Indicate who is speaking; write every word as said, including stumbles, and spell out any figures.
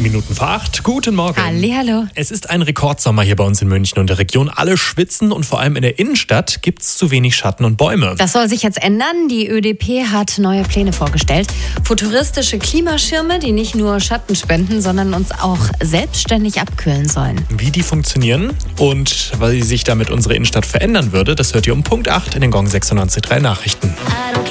Speaker 1: Sieben Minuten vor acht. Guten Morgen.
Speaker 2: Hallihallo.
Speaker 1: Es ist ein Rekordsommer hier bei uns in München und der Region. Alle schwitzen und vor allem in der Innenstadt gibt es zu wenig Schatten und Bäume.
Speaker 2: Das soll sich jetzt ändern. Die ÖDP hat neue Pläne vorgestellt. Futuristische Klimaschirme, die nicht nur Schatten spenden, sondern uns auch selbstständig abkühlen sollen.
Speaker 1: Wie die funktionieren und wie sich damit unsere Innenstadt verändern würde, das hört ihr um Punkt acht in den Gong sechsundneunzig Komma drei Nachrichten.